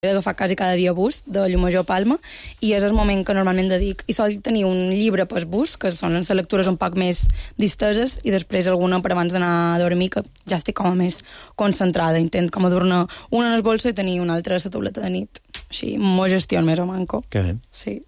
d'agafar quasi cada dia bus de Llumajor a Palma, i és el moment que normalment dedic. I sol tenir un llibre per bus, que són les lectures un poc més disteses, i després alguna per abans d'anar a dormir, que ja estic com a més concentrada. Intent com a dur-ne una en el bolso i tenir una altra a la tauleta de nit. Així, m'ho gestion més o manco. Que bé. Sí.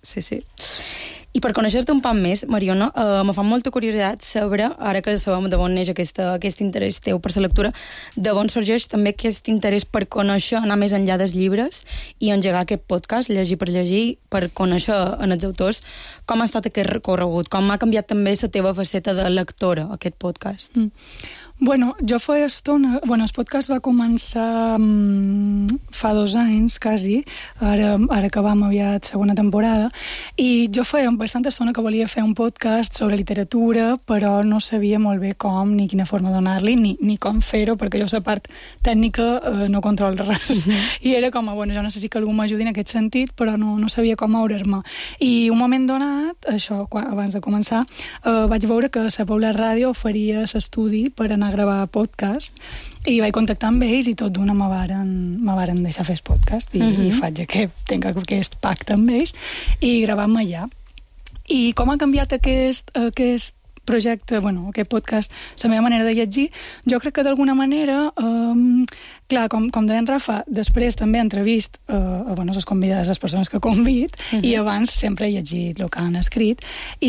I per conèixer-te un poc més, Mariona, me fa molta curiositat saber, ara que sabem d'on neix aquest interès teu per la lectura, d'on sorgeix també aquest interès per conèixer, anar més enllà dels llibres i engegar aquest podcast, Llegir per llegir, per conèixer en els autors. Com ha estat aquest recorregut? Com ha canviat també la teva faceta de lectora, aquest podcast? Bueno, jo feia estona... Bueno, el podcast va començar fa 2 anys, quasi, ara acabam aviat segona temporada, i jo feia bastanta estona que volia fer un podcast sobre literatura, però no sabia molt bé com, ni quina forma donar-li, ni com fer-ho, perquè jo la part tècnica no controlo res. I era com, bueno, jo necessito que algú m'ajudi en aquest sentit, però no sabia com moure'm. I un moment donat, això, abans de començar, vaig veure que la Paula Ràdio oferia l'estudi per anar a gravar podcast, i vaig contactar amb ells i tot d'una me varen deixar fer el podcast i faig aquest pacte amb ells i gravam allà. I com ha canviat aquest projecte, aquest podcast, la meva manera de llegir? Jo crec que d'alguna manera, clar, com deia en Rafa, després també he entrevist les convidades, les persones que convid, i abans sempre he llegit el que han escrit,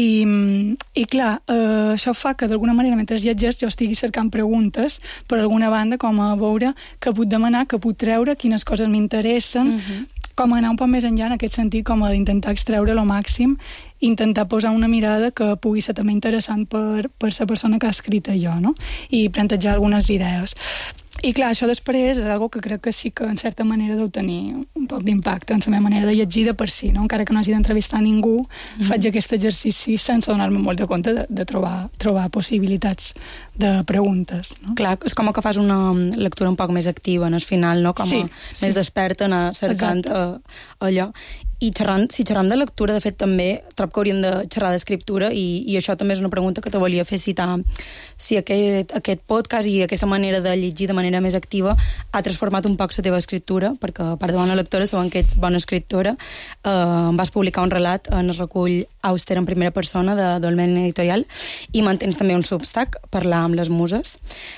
i clar, això fa que d'alguna manera, mentre llegeix, jo estigui cercant preguntes per alguna banda, com a veure què puc demanar, què puc treure, quines coses m'interessen, com anar un poc més enllà en aquest sentit, com d'intentar extreure el màxim, intentar posar una mirada que pugui ser també interessant per la persona que ha escrit allò, no? I plantejar algunes idees. I clar, això després és algo que crec que sí que en certa manera deu tenir un poc d'impacte en la meva manera de llegir de per si, no? Encara que no hagi d'entrevistar ningú, faig aquest exercici sense donar-me molt de compte de trobar possibilitats de preguntes, no? Clar, és com que fas una lectura un poc més activa, en el final, no? Com més desperta, anar cercant allò. I si xerram de lectura, de fet, també trobo que hauríem de xerrar d'escriptura, i això també és una pregunta que te volia fer, si aquest podcast i aquesta manera de llegir de manera més activa ha transformat un poc la teva escriptura, perquè a part de bona lectora, sabem que ets bona escriptora. Vas publicar un relat en el recull Auster en primera persona de Dolmen Editorial, i mantens també un Substack, Parlar amb les muses.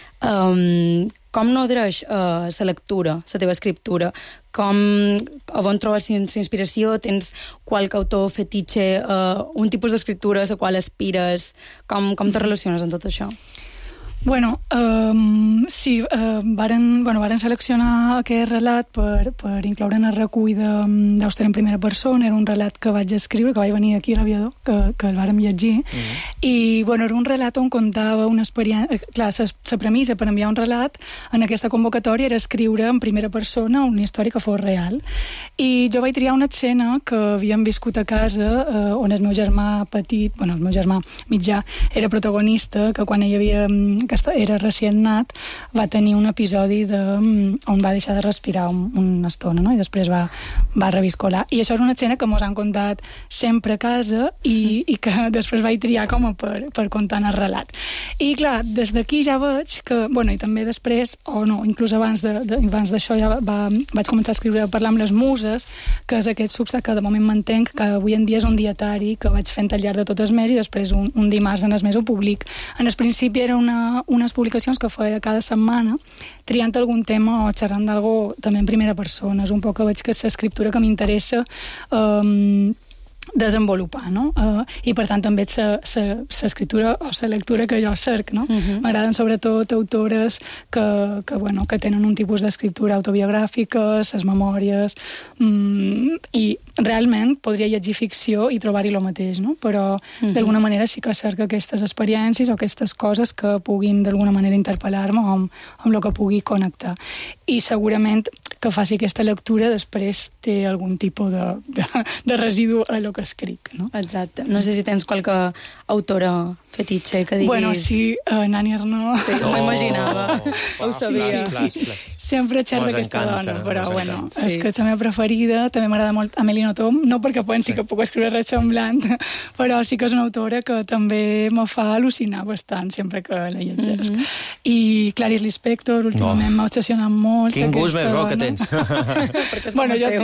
Com nodreix la lectura, la teva escriptura? On trobes inspiració? Tens qualque autor fetitxe, un tipus d'escriptura a la qual aspires? Com te relaciones amb tot això? Bueno, sí, varen seleccionar aquest relat per incloure en el recull d'Auster en primera persona. Era un relat que vaig escriure, que vaig venir aquí a l'Aviador, que el vàrem llegir. I, era un relat on contava una experiència... Clar, la premissa per enviar un relat en aquesta convocatòria era escriure en primera persona una història que fos real. I jo vaig triar una escena que havíem viscut a casa, on el meu germà petit, el meu germà mitjà, era protagonista, que quan ell era recient nat, va tenir un episodi on va deixar de respirar una estona, no? I després va reviscolar. I això és una escena que mos han contat sempre a casa i que després vaig triar com per contar en el relat. I clar, des d'aquí ja veig que, i també després, inclús abans d'això ja vaig començar a escriure Parlar amb les muses, que és aquest Substack que de moment mantenc, que avui en dia és un dietari que vaig fent al llarg de tot el mes, i després un dimarts en el mes ho public. En el principi era unes publicacions que feia cada setmana, triant algun tema o xerrant d'algú també en primera persona. És un poc que veig que és l'escriptura que m'interessa desenvolupar, no? I per tant també l'escriptura o la lectura que jo cerc, no? M'agraden sobretot autores que tenen un tipus d'escriptura autobiogràfica, les memòries, i realment podria llegir ficció i trobar-hi el mateix, no? Però d'alguna manera sí que cerc aquestes experiències o aquestes coses que puguin d'alguna manera interpel·lar-me amb el que pugui connectar. I segurament que faci aquesta lectura després té algun tipus de residu a el que escric, no? Exacte. No sé si tens qualque autora fetitxe que diguis... Bueno, sí, Nani Arnaud. Sí, m'ho imaginava. Ho sabia. Sempre xerro d'aquesta dona, però bueno, Sí. és que és la meva preferida. També m'agrada molt Amélie Nothomb, no perquè pensi que puc escriure res semblant, però sí que és una autora que també me fa al·lucinar bastant sempre que la llegeix. I Clarice Lispector, últimament m'ha obsessionat molt. Quin gust més bo que tens. Perquè és com Bueno, esteu.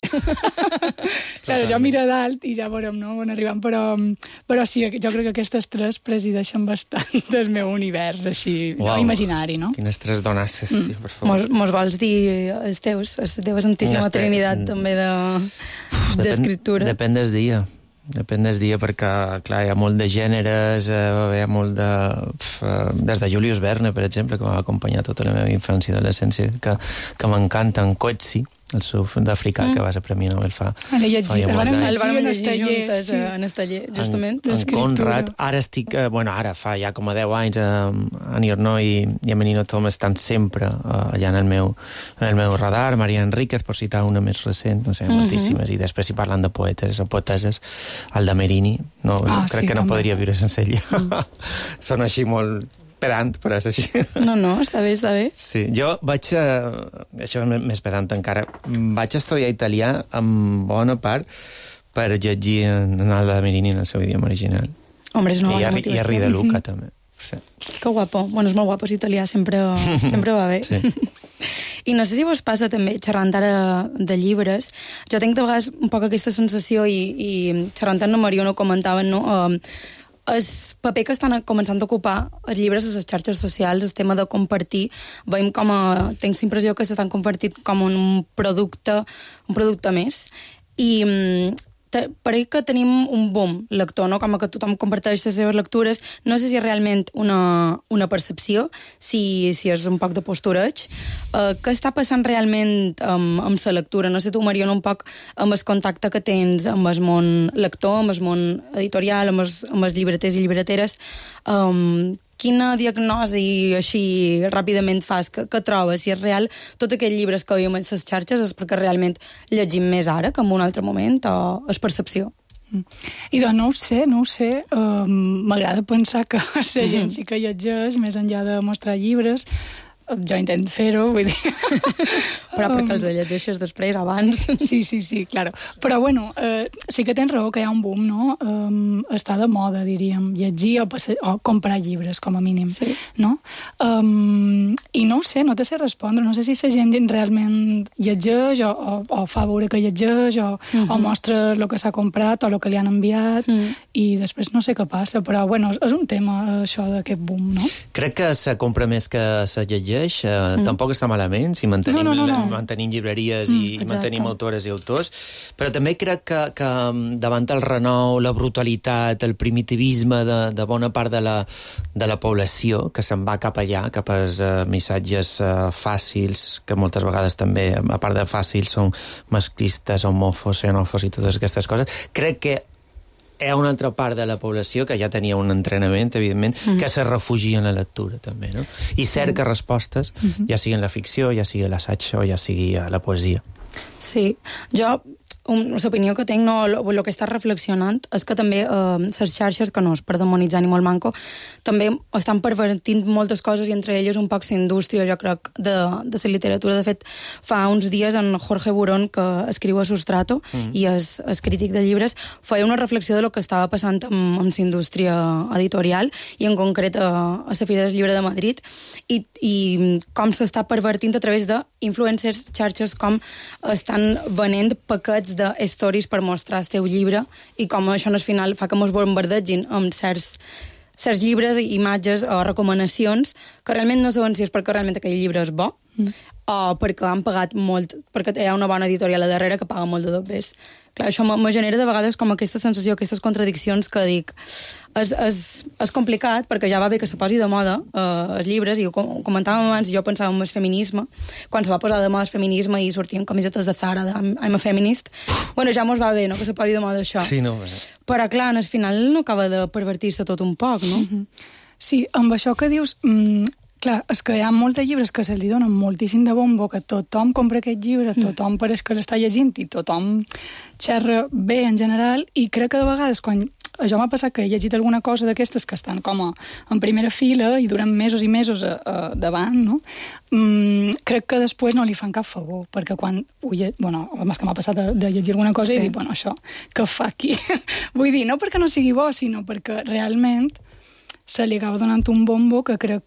Claro, jo miro dalt i ja veurem, no?, on arribem, però sí, jo crec que aquestes tres presideixen bastant del meu univers, així, no, imaginari, no? Quines tres donasses, sí, per favor. Mos vols dir els teus, la teva santíssima trinitat també d'escriptura? Depèn del dia. Depèn del dia, perquè, clar, hi ha molt de gèneres, hi ha molt de... des de Julius Verne, per exemple, que m'ha acompanyat tota la meva infància i adolescència, que m'encanta, en Coetzee, el surf d'africà, que va ser Premi Nobel fa El vam llegir juntes en el taller, justament. En Conrad, ara estic... ara fa ja com a 10 anys Annie Ernaux i Amélie Nothomb estan sempre allà en el meu radar. Maria Enríquez, per citar una més recent, no sé, moltíssimes. I després si parlen de poetes o poeteses, el de Merini, crec que no podria viure sense ell. Són així molt... pedant, però és així. No, està bé, està bé. Sí, jo vaig... això és més pedant encara. Vaig estudiar italià en bona part per llegir en el de Merini en el seu idioma original. Hombre, és una bona motivació. I a Rida Luca, també. Sí. Que guapo. Bueno, és molt guapo, és italià, sempre va bé. Sí. I no sé si vos passa també, xerrant ara de llibres, jo tinc de vegades un poc aquesta sensació i xerrant amb Maria no comentaven, no? El paper que estan començant a ocupar els llibres a les xarxes socials, el tema de compartir, veiem com tinc la impressió que s'estan convertint com en un producte més. I pareix que tenim un boom lector, no? Com que tothom comparteix les seves lectures. No sé si és realment una percepció, si és un poc de postureig. Què està passant realment amb la lectura? No sé tu, Mariona, un poc amb el contacte que tens amb el món lector, amb el món editorial, amb els llibreters i llibreteres. Quina diagnosi així ràpidament fas? Que trobes? Si és real, tots aquells llibres que veiem en les xarxes és perquè realment llegim més ara que en un altre moment o és percepció? I doncs no ho sé. M'agrada pensar que la gent sí que llegeix, més enllà de mostrar llibres. Jo intento fer-ho, vull dir... Però perquè els llegeixes després, abans... Sí, claro. Però, bueno, sí que tens raó que hi ha un boom, no? Està de moda, diríem, llegir o comprar llibres, com a mínim, sí. No? I no ho sé, no te sé respondre. No sé si la gent realment llegeix o fa veure que llegeix o mostra el que s'ha comprat o el que li han enviat i després no sé què passa, però, bueno, és un tema, això d'aquest boom, no? Crec que se compra més que se llegeix. Tampoc està malament si mantenim llibreries i mantenim autores i autors, però també crec que davant el renou, la brutalitat, el primitivisme de bona part de la població que se'n va cap allà, cap als missatges fàcils, que moltes vegades també, a part de fàcils, són masclistes, homòfobs, xenòfobs i totes aquestes coses, crec que hi ha una altra part de la població que ja tenia un entrenament, evidentment, que se refugia en la lectura, també, no? I cerca respostes, ja sigui en la ficció, ja sigui l'assaig o ja sigui a la poesia. Sí, jo... L'opinió que tinc, el que està reflexionant, és que també les xarxes, que no és per demonitzar ni molt manco, també estan pervertint moltes coses i entre elles un poc la indústria, jo crec, de la literatura. De fet, fa uns dies en Jorge Burón, que escriu a Sustrato i és crític de llibres, feia una reflexió de lo que estava passant amb la indústria editorial i en concret a la Fira del Llibre de Madrid i com s'està pervertint a través d'influencers, xarxes, com estan venent paquets de stories per mostrar el teu llibre i com això al final fa que mos bombardegin amb certs llibres, imatges o recomanacions que realment no saben si és perquè realment aquell llibre és bo o perquè han pagat molt, perquè hi ha una bona editorial a darrere que paga molt de dobbers. Clar, això me genera de vegades com aquesta sensació, aquestes contradiccions que dic, és complicat perquè ja va bé que se posi de moda els llibres i ho comentàvem abans, jo pensava en el feminisme, quan se va posar de moda el feminisme i sortien camisetes de Zara de I'm a feminist, bueno, ja mos va bé, no?, que se posi de moda això. Sí, no, però clar, al final no acaba de pervertir-se tot un poc, no? Sí, amb això que dius... Clar, és que hi ha molts llibres que se'ls donen moltíssim de bombo, que tothom compra aquest llibre, tothom pareix que l'està llegint i tothom xerra bé en general, i crec que de vegades quan... Això m'ha passat que he llegit alguna cosa d'aquestes que estan com en primera fila i duren mesos i mesos davant, no? Crec que després no li fan cap favor, perquè quan... Bueno, és que m'ha passat de llegir alguna cosa i dir, bueno, això, què fa aquí? Vull dir, no perquè no sigui bo, sinó perquè realment se li acaba donant un bombo que crec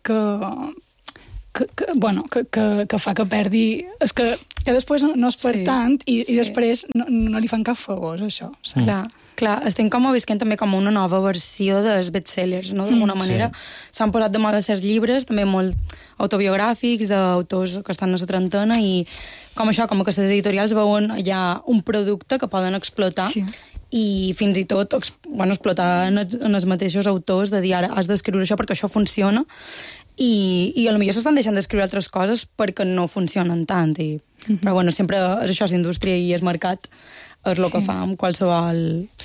que fa que perdi... És que després no és per tant i després no li fan cap favor, això. Clar, estem com visquent també com una nova versió dels bestsellers, no? D'alguna manera s'han posat de moda certs llibres, també molt autobiogràfics, d'autors que estan a la trentena, i com això, com aquestes editorials veuen ja un producte que poden explotar i fins i tot explotar en els mateixos autors, de dir ara has d'escriure això perquè això funciona, i potser s'estan deixant d'escriure altres coses perquè no funcionen tant. Però bueno, sempre és això, és indústria i és mercat, és el que fa amb qualsevol...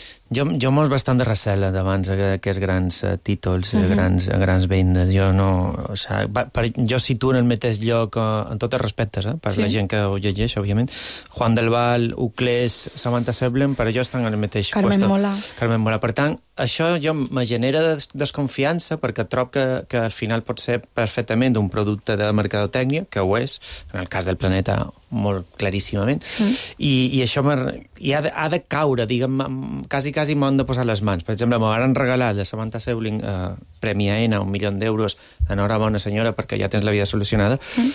Jo mos bastant de recel davant aquests grans títols, grans vendes. Jo no... O sigui, jo situo en el mateix lloc, en tots els respectes, per la gent que ho llegeix, òbviament. Juan del Val, Uclés, Samantha Seblen, per jo estan en el mateix Carmen Mola. Carmen Mola. Per tant, això jo me genera desconfiança, perquè trob que al final pot ser perfectament un producte de mercadotècnia, que ho és, en el cas del Planeta molt claríssimament, i això ha de caure, diguem, quasi m'han de posar les mans. Per exemple, me van regalar de Samantha Sebling Premi AENA, 1 milió d'euros, enhorabona senyora, perquè ja tens la vida solucionada,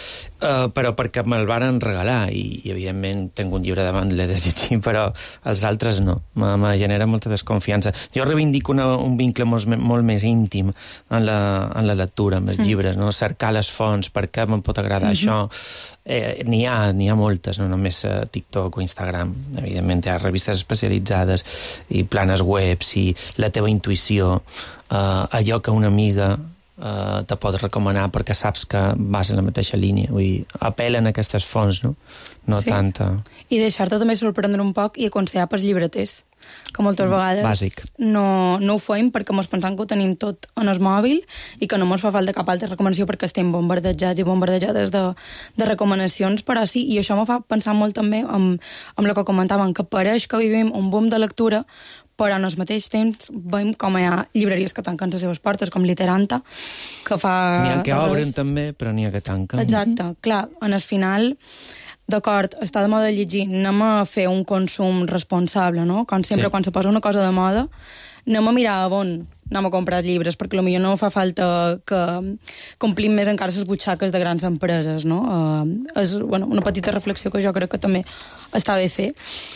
però perquè me'l van regalar, i evidentment tinc un llibre davant, l'he de llegir, però els altres no. Me genera molta desconfiança. Jo reivindico un vincle molt més íntim en la lectura, amb els llibres, no? Cercar les fonts, per què me'n pot agradar això. N'hi ha moltes, no només TikTok o Instagram. Evidentment hi ha revistes especialitzades i planes webs i la teva intuïció, allò que una amiga te pot recomanar perquè saps que vas en la mateixa línia. Vull dir, apel·len a aquestes fonts, no? No tanta... I deixar-te també sorprendre un poc i aconsellar pels llibreters, que moltes vegades no ho fem perquè mos pensam que ho tenim tot en el mòbil i que no mos fa falta cap altra recomanació perquè estem bombardejats i bombardejades de recomanacions, però sí, i això m'ho fa pensar molt també amb el que comentàvem, que pareix que vivim un boom de lectura, però en el mateix temps veiem com hi ha llibreries que tanquen les seves portes, com Literanta, que fa... N'hi ha que obren també, però n'hi ha que tanquen. Exacte, clar, en el final... D'acord, està de moda llegir, anem a fer un consum responsable, no? Com sempre, quan se posa una cosa de moda, anem a mirar a on anem a comprar llibres, perquè potser no fa falta que complim més encara les butxaques de grans empreses, no? És una petita reflexió que jo crec que també està bé fer.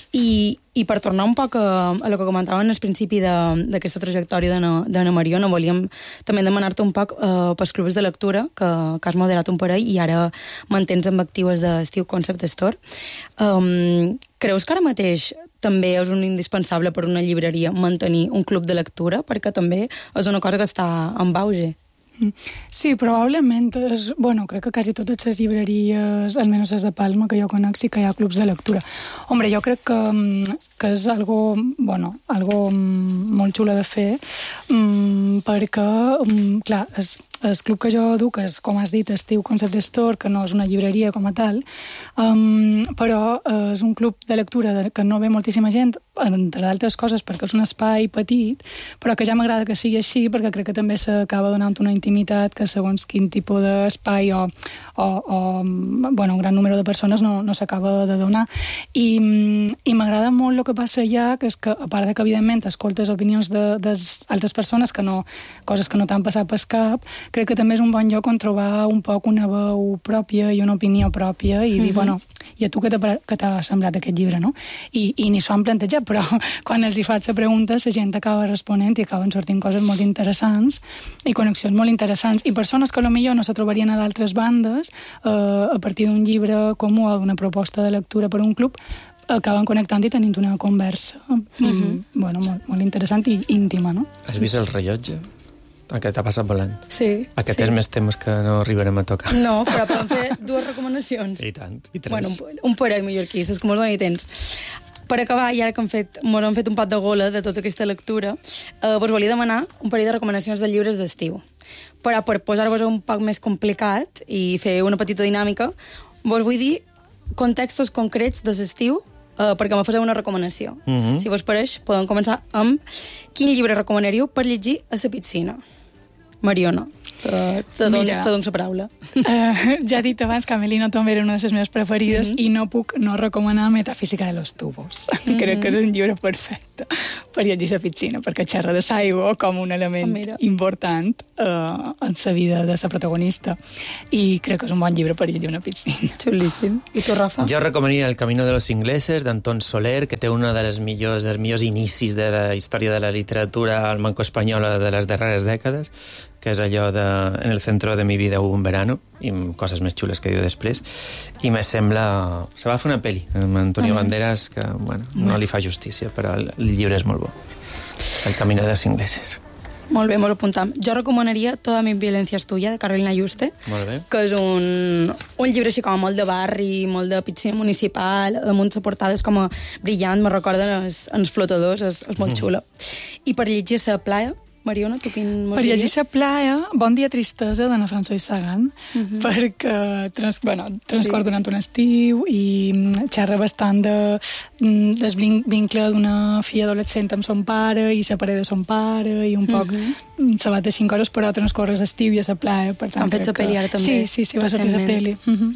I per tornar un poc a el que comentaven al principi d'aquesta trajectòria d'Anna Mariona, volíem també demanar-te un poc pels clubs de lectura, que has moderat un parell i ara mantens amb actives d'Estiu Concept Store. Creus que ara mateix també és un indispensable per una llibreria mantenir un club de lectura? Perquè també és una cosa que està en auge. Sí, probablement. Crec que quasi totes les llibreries, almenys les de Palma, que jo conec, sí que hi ha clubs de lectura. Hombre, jo crec que és algo molt xulo de fer, perquè, clar, el club que jo duc és, com has dit, Estiu Concept Store, que no és una llibreria com a tal, però és un club de lectura que no ve moltíssima gent, entre d'altres coses perquè és un espai petit, però que ja m'agrada que sigui així, perquè crec que també s'acaba donant una intimitat que segons quin tipus d'espai o un gran número de persones no s'acaba de donar. I m'agrada molt el que passa allà, que és que, a part de que, evidentment, escoltes opinions d'altres persones, coses que no t'han passat pel cap, crec que també és un bon lloc on trobar un poc una veu pròpia i una opinió pròpia i dir, i a tu què t'ha semblat aquest llibre, no? I ni s'ho han plantejat, però quan els hi faig la pregunta, la gent acaba responent i acaben sortint coses molt interessants i connexions molt interessants. I persones que potser no se trobarien a d'altres bandes, a partir d'un llibre comú o d'una proposta de lectura per un club, acaben connectant i tenint una conversa molt interessant i íntima, no? Has vist el rellotge? Aquest ha passat volant. Sí. Aquest és més temes que no arribarem a tocar. No, però podem fer 2 recomanacions. I tant, i 3. Un parell mallorquí, saps com els doni temps. Per acabar, i ara que ens hem fet un pot de gola de tota aquesta lectura, vos volia demanar un parell de recomanacions de llibres d'estiu. Però per posar-vos un poc més complicat i fer una petita dinàmica, vos vull dir contextos concrets de l'estiu perquè me faseu una recomanació. Si vos pareix, podem començar amb quin llibre recomanaríeu per llegir a la piscina? Mariona, te dono la paraula. Ja he dit abans que Amelino Tom era una de les meves preferides i no puc no recomanar Metafísica de los tubos. Crec que és un llibre perfecte per llegir a la piscina, perquè xerra de l'aigua com un element important en la vida de la protagonista. I crec que és un bon llibre per llegir una piscina. Xulíssim. I tu, Rafa? Jo recomanaria El camino de los ingleses, d'Anton Soler, que té una de les millors inicis de la història de la literatura almanco-espanyola de les darreres dècades, que és allò de En el centro de mi vida hubo un verano, i amb coses més xules que diu després, i me sembla... Se va fer una pel·li amb Antonio Banderas que, bueno, no li fa justícia, però el llibre és molt bo. El camino de los ingleses. Molt bé, molt apuntam. Jo recomanaria Toda mi violencia es tuya, de Carolina Juste, que és un llibre així com molt de barri, molt de piscina municipal, damunt la portada és com a brillant, me recorden els flotadors, és molt xula. I per llegir la playa, Mariona, tu quin mos diries? Per llegir la playa, Bon dia tristesa, d'Anna François Sagan, perquè transcorre durant un estiu i xerra bastant del vincle d'una filla adolescent amb son pare i la parella de son pare i un poc se bat de 5 hores, però transcorre l'estiu i a la playa. Han fet la pel·li ara també. Sí, va ser la pel·li.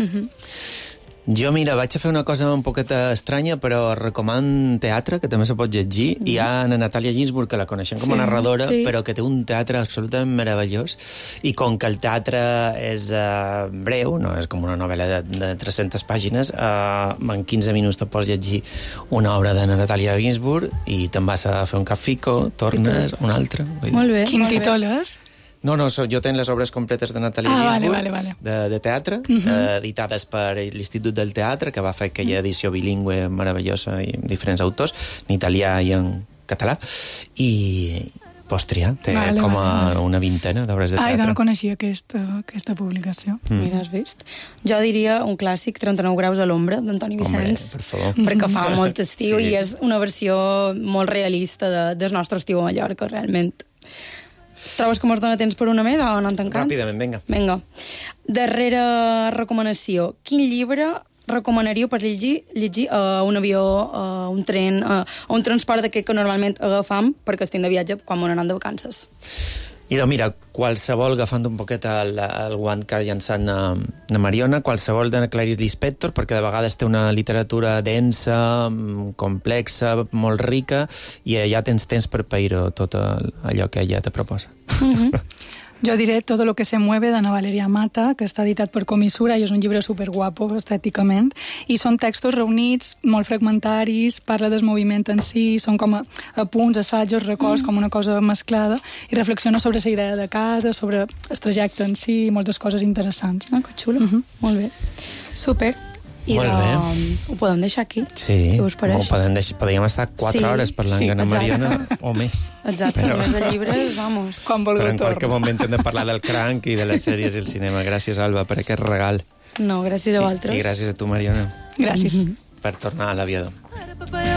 Jo, mira, vaig a fer una cosa un poqueta estranya, però recoman teatre, que també se pot llegir. Hi ha Anna Natàlia Ginsburg, que la coneixem com a narradora, però que té un teatre absolutament meravellós. I com que el teatre és breu, no és com una novel·la de 300 pàgines, en 15 minuts te pots llegir una obra d'Anna Natàlia Ginsburg i te'n vas a fer un cafico, tornes, un altre. Molt bé. Quin títol és? No, jo tenc les obres completes de Natàlia Ginsburg, de teatre, editades per l'Institut del Teatre, que va fer aquella edició bilingüe meravellosa i amb diferents autors, en italià i en català, i pots triar, té com una vintena d'obres de teatre. Ai, no coneixia aquesta publicació. Mira, has vist? Jo diria un clàssic, 39 graus a l'ombra, d'Antoni Vicenç, per favor. perquè fa molt estiu i és una versió molt realista del nostre estiu a Mallorca, realment. Trobes que mos dona temps per una més o no en tancant? Ràpidament, vinga. Darrera recomanació. Quin llibre recomanaríeu per llegir a un avió, a un tren, a un transport d'aquest que normalment agafam perquè estem de viatge quan anem de vacances? I doncs mira, qualsevol, agafant un poquet el guant que ha llançat na Mariona, qualsevol de Clarice Lispector, perquè de vegades té una literatura densa, complexa, molt rica, i ja tens temps per pair-ho tot allò que ella te proposa. Jo diré Todo lo que se mueve, d'Anna Valeria Mata, que està editat per Comissura i és un llibre superguapo estèticament, i són textos reunits, molt fragmentaris, parla del moviment en si, són com apunts, assajos, records, com una cosa mesclada, i reflexiona sobre la idea de casa, sobre el trajecte en si, moltes coses interessants. Que xulo. Molt bé. Super. I ho podem deixar aquí, si us pareix. Podríem estar 4 hores parlant amb Mariona o més. Exacte, més de llibres, vamos. Quan vulgui però en qualque moment hem de parlar del cranc i de les sèries i el cinema. Gràcies, Alba, per aquest regal. No, gràcies a vosaltres. I gràcies a tu, Mariona. Gràcies. Per tornar a l'aviador.